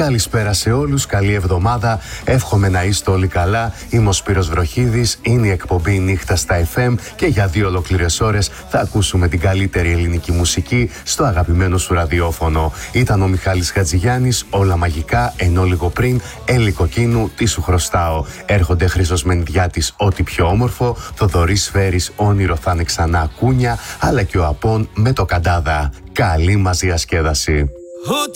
Καλησπέρα σε όλους, καλή εβδομάδα. Εύχομαι να είστε όλοι καλά. Είμαι ο Σπύρος Βροχίδης, είναι η εκπομπή Νύχτα στα FM και για 2 ολόκληρες ώρες θα ακούσουμε την καλύτερη ελληνική μουσική στο αγαπημένο σου ραδιόφωνο. Ήταν ο Μιχάλης Χατζηγιάννης, όλα μαγικά, ενώ λίγο πριν Έλλη Κοκκίνου, τι σου χρωστάω. Έρχονται Χρήστος Μενδιάτης, ό,τι πιο όμορφο, Θοδωρής Σφαίρης, όνειρο θα είναι ξανά κούνια, αλλά και ο Απών με το Καντάδα. Καλή μας διασκέδαση.